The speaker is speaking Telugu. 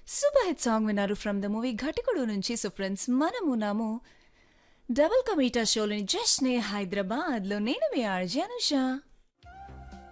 సూపర్ హిట్ సాంగ్ విన్నారు ఫ్రమ్ ద మూవీ ఘటికుడు నుంచి. సో ఫ్రెండ్స్, మనమున్నాము డబుల్ కమీటా షోలోని జష్నే హైదరాబాద్ లో. నేను మీ ఆర్జే అనుష.